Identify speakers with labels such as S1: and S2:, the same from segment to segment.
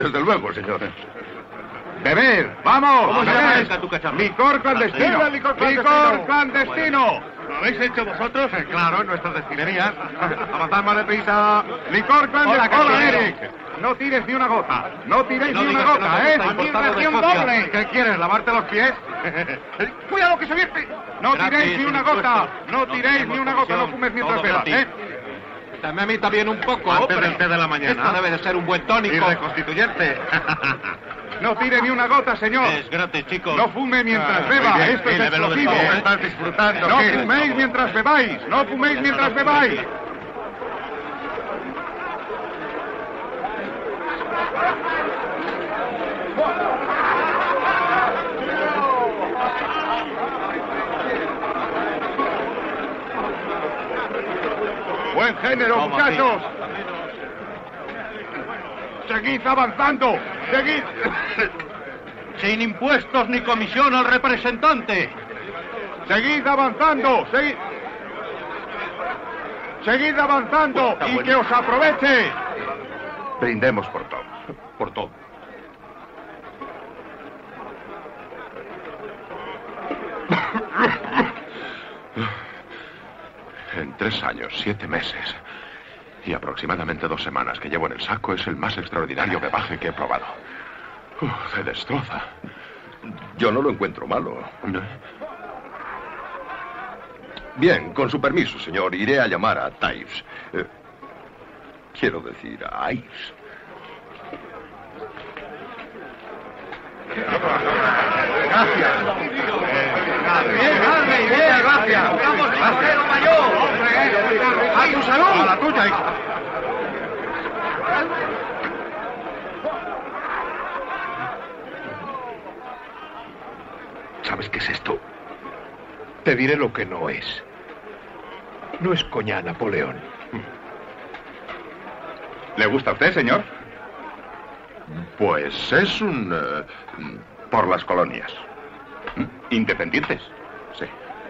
S1: Desde luego, señor. ¡Beber! ¡Vamos!
S2: ¿Cómo se llama esta tu cacharro?
S1: ¡Licor clandestino! ¡Licor clandestino!
S2: ¿Lo habéis hecho vosotros?
S1: Claro, en nuestras destilerías. Avanzad más deprisa. ¡Licor clandestino!
S2: Hola,
S1: Eric! No tires ni una gota. No tiréis ni una gota, ¿eh? ¡Administración doble! ¿Qué quieres, lavarte los pies? ¡Cuidado que se vierte! No tiréis ni una gota. No tiréis ni una gota. No fumes mientras bebas, ¿eh?
S2: Dame a mí también un poco.
S1: Antes del té de la mañana.
S2: Esto debe de ser un buen tónico.
S1: Y reconstituyente. No tire ni una gota, señor.
S2: Es gratis, chicos.
S1: No fume mientras beba. Esto es explosivo.
S2: Estás disfrutando.
S1: No fuméis mientras bebáis. No fuméis mientras bebáis. Buen género, muchachos. Seguid avanzando. Seguid.
S2: Sin impuestos ni comisión al representante.
S1: Seguid avanzando. Seguid avanzando y que os aproveche. Brindemos por todo. Por todo. En 3 años, 7 meses y aproximadamente 2 semanas que llevo en el saco es el más extraordinario brebaje que he probado. Se destroza.
S3: Yo no lo encuentro malo. Bien, con su permiso, señor, iré a llamar a Tyves. Quiero decir, a Ives.
S1: Gracias.
S2: Bien, Harvey, bien, gracias. Vamos, caballero mayor. A tu salud.
S1: A la tuya, hijo.
S3: ¿Sabes qué es esto?
S4: Te diré lo que no es. No es coñac, Napoleón.
S1: ¿Le gusta a usted, señor? Pues es un... por las colonias. Independientes. Sí.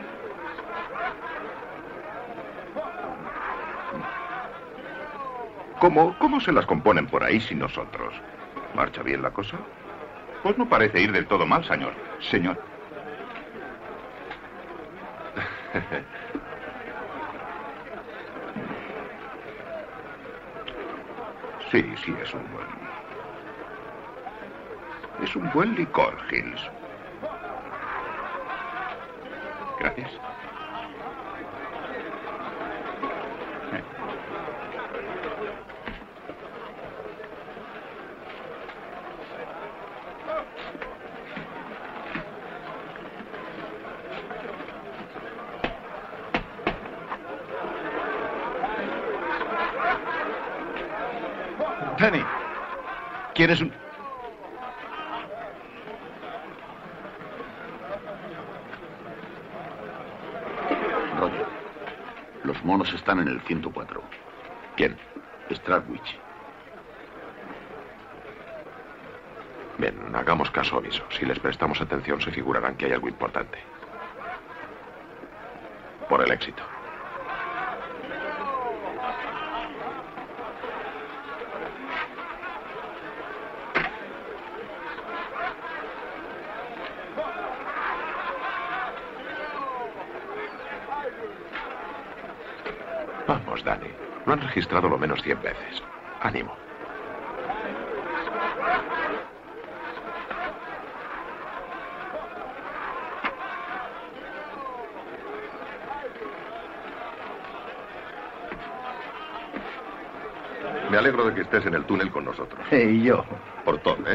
S1: ¿Cómo se las componen por ahí sin nosotros? ¿Marcha bien la cosa? Pues no parece ir del todo mal, señor. Señor. Sí, es un buen... Es un buen licor, Hills. Gracias.
S4: Penny, ¿quieres un...?
S5: Roger, los monos están en el 104.
S3: ¿Quién?
S5: Stradwich.
S3: Bien, hagamos caso omiso. Si les prestamos atención, se figurarán que hay algo importante. Por el éxito. Vamos, Danny. Lo han registrado lo menos 100 veces. Ánimo. Me alegro de que estés en el túnel con nosotros.
S4: Y yo.
S3: Por todo, ¿eh?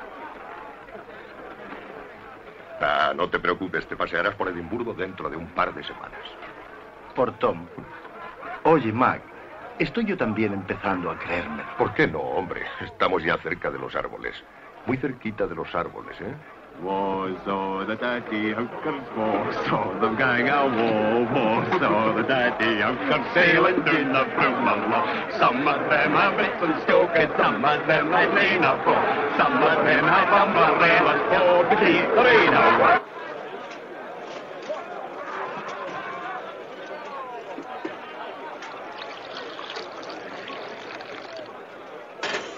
S3: Ah, no te preocupes, te pasearás por Edimburgo dentro de un par de semanas.
S4: Por Tom. Oye, Mac, estoy yo también empezando a creerme.
S3: ¿Por qué no, hombre? Estamos ya cerca de los árboles. Muy cerquita de los árboles, ¿eh?
S6: War, so the daddy hunkers war, so the gang a war, so the daddy hunkers sailing down the Brummel. Some of them have Britain Stoke, some of them have Lena Ford, some of them have Umbrellas for the rain.